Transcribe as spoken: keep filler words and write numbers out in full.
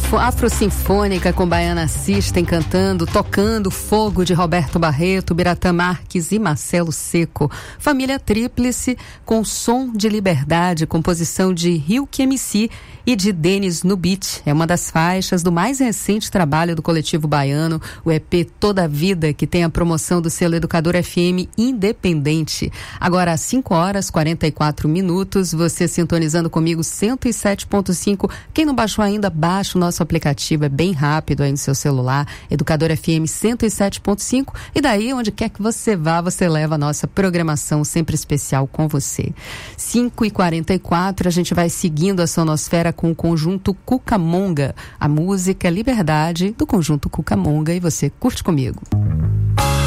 Afrosinfônica com Baiana System cantando, tocando Fogo de Roberto Barreto, Biratã Marques e Marcelo Seco. Família Tríplice com Som de Liberdade, composição de Hilke M C e de Denis Nubit. É uma das faixas do mais recente trabalho do coletivo baiano, o E P Toda a Vida, que tem a promoção do selo Educador F M Independente. Agora às cinco horas e quarenta e quatro minutos, você sintonizando comigo cento e sete ponto cinco. Quem não baixou ainda, baixa o nosso aplicativo, é bem rápido aí no seu celular, Educador F M cento e sete ponto cinco, e daí onde quer que você vá, você leva a nossa programação sempre especial com você. cinco e quarenta e quatro, a gente vai seguindo a sonosfera com o conjunto Cucamonga, a música Liberdade do conjunto Cucamonga, e você curte comigo.